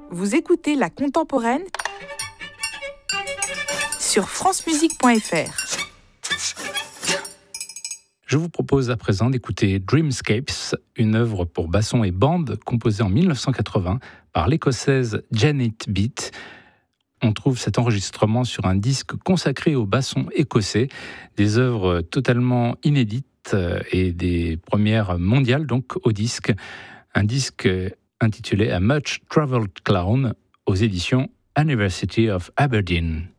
Vous écoutez La Contemporaine sur francemusique.fr. Je vous propose à présent d'écouter Dreamscapes, une œuvre pour basson et bande composée en 1980 par l'écossaise Janet Beat. On trouve cet enregistrement sur un disque consacré au basson écossais, des œuvres totalement inédites et des premières mondiales donc au disque. Un disque intitulé A Much Traveled Clown aux éditions University of Aberdeen.